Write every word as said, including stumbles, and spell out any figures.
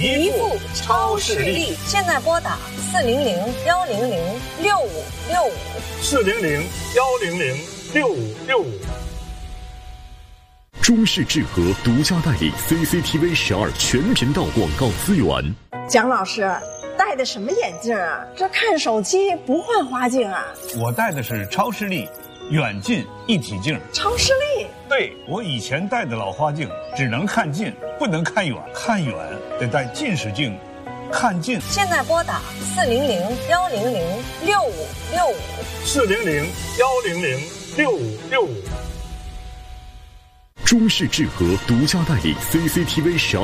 一副超视力。 现在拨打四零零幺零零六五六五， 四零零幺零零六五六五。 中视智和独家代理 C C T V 十二全频道广告资源。 蒋老师戴的什么眼镜啊？这看手机不换花镜啊？ 我戴的是超视力远近一体镜。 超视力？ 对，我以前戴的老花镜只能看近，不能看远，看远得戴近视镜，看近。 现在拨打四零零幺零零六五六五， 四零零幺零零六五六五。 中视智和独家代理 C C T V 十二。